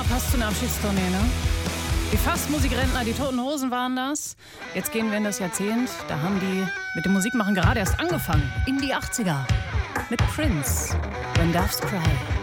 Sommer passt zu einer Abschiedstournee, ne? Die Fast-Musikrentner, die Toten Hosen waren das. Jetzt gehen wir in das Jahrzehnt. Da haben die mit dem Musikmachen gerade erst angefangen. In die 80er. Mit Prince. When Doves Cry.